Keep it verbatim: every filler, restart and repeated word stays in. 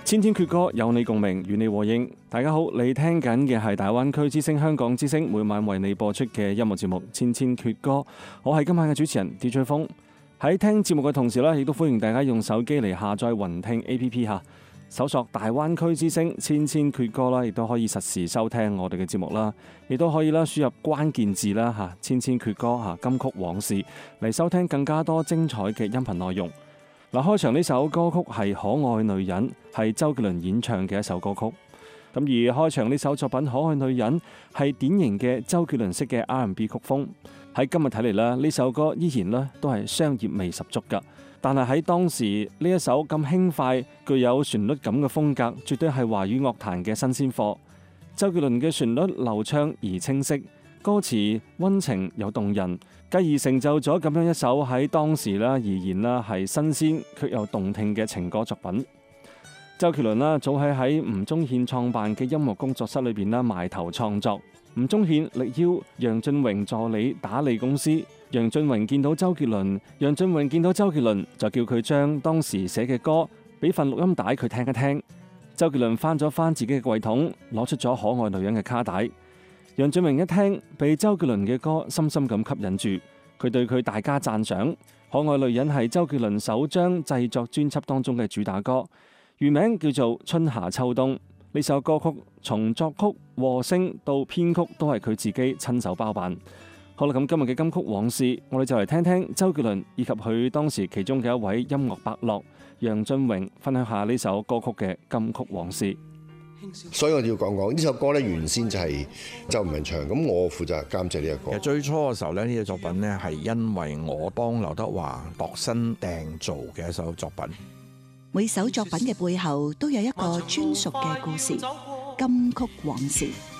千千闕歌，有你共鳴，與你和應。大家好，你聽緊嘅係大灣區之聲香港之聲每晚為你播出嘅音樂節目《千千闕歌》，我係今晚嘅主持人 D J 風。喺聽節目嘅同時咧，亦都歡迎大家用手機嚟下載雲聽 A P P 吓，搜索大灣區之聲千千闕歌啦，亦都可以實時收聽我哋嘅節目啦，亦都可以啦輸入關鍵字啦吓千千闕歌吓金曲往事嚟收聽更加多精彩嘅音頻內容。嗱，開場呢首歌曲係《可愛女人》，係周杰倫演唱嘅一首歌曲。咁而開場呢首作品《可愛女人》係典型嘅周杰倫式嘅 R and B 曲風。喺今日睇嚟咧，呢首歌依然咧都係商業味十足㗎。但係喺當時呢一首咁輕快、具有旋律感嘅風格，絕對係華語樂壇嘅新鮮貨。周杰倫嘅旋律流暢而清晰，歌詞溫情又動人，繼而成就咗咁樣一首喺當時啦而言啦係新鮮卻又動聽嘅情歌作品。周杰倫啦早喺喺吳宗憲創辦嘅音樂工作室裏邊啦埋頭創作，吳宗憲力邀楊俊榮助理打理公司。楊俊榮見到周杰倫，楊俊榮見到周杰倫就叫佢將當時寫嘅歌俾份錄音帶佢聽一聽。周杰倫翻咗翻自己嘅櫃桶，攞出咗《可愛女人》嘅卡帶。楊俊榮一聽，被周杰倫嘅歌深深咁吸引住，佢對佢大加讚賞。《可愛女人》係周杰倫首張製作專輯當中嘅主打歌，原名叫做《春夏秋冬》。呢首歌曲從作曲、和聲到編曲都係佢自己親手包辦。好啦，咁今日嘅金曲往事，我哋就嚟聽聽周杰倫以及佢當時其中嘅一位音樂伯樂楊俊榮分享下呢首歌曲嘅金曲往事。 所以我哋要講講呢首歌咧，原先就係周文唱，咁我負責監製呢個歌。 其實最初嘅時候咧，呢個作品咧係因為我幫劉德華度身訂造嘅一首作品。 每首作品嘅背後都有一個專屬嘅故事，金曲往事。